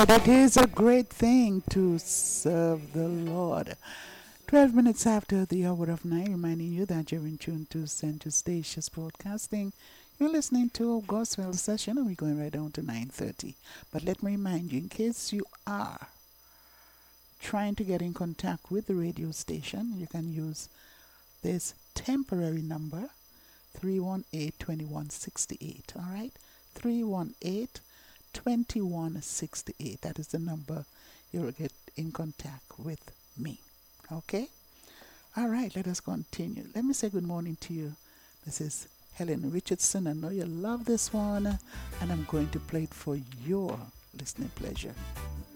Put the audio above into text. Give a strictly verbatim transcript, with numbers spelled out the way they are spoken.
Lord, it is a great thing to serve the Lord. twelve minutes after the hour of nine, reminding you that you're in tune to Central Stations Broadcasting. You're listening to a gospel session, and we're going right down to nine thirty. But let me remind you, in case you are trying to get in contact with the radio station, you can use this temporary number, three one eight, two one six eight. All right? three one eight, two one six eight. That is the number you'll get in contact with me. Okay? All right, let us continue. Let me say good morning to you. This is Helen Richardson. I know you love this one, and I'm going to play it for your listening pleasure.